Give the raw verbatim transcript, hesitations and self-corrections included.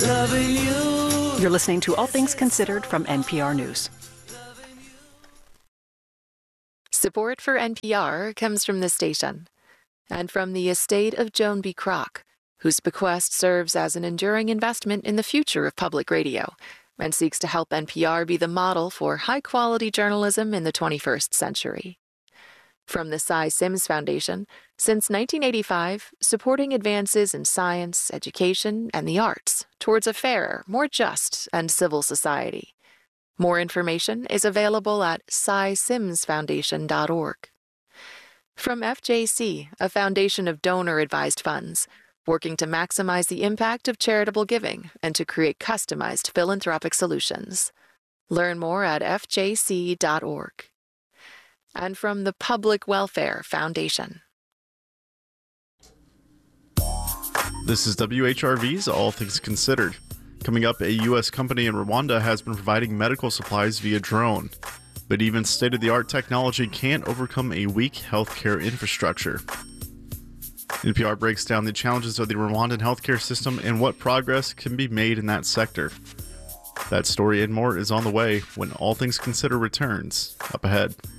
loving you. You're listening to All Things Considered from N P R News. Support for N P R comes from this station and from the estate of Joan B. Kroc, whose bequest serves as an enduring investment in the future of public radio and seeks to help N P R be the model for high-quality journalism in the twenty-first century. From the Cy Sims Foundation, since nineteen eighty-five, supporting advances in science, education, and the arts towards a fairer, more just, and civil society. More information is available at cy sims foundation dot org. From F J C, a foundation of donor-advised funds, working to maximize the impact of charitable giving and to create customized philanthropic solutions. Learn more at f j c dot org. And from the Public Welfare Foundation. This is W H R V's All Things Considered. Coming up, a U S company in Rwanda has been providing medical supplies via drone. But even state-of-the-art technology can't overcome a weak healthcare infrastructure. N P R breaks down the challenges of the Rwandan healthcare system and what progress can be made in that sector. That story and more is on the way when All Things Considered returns up ahead.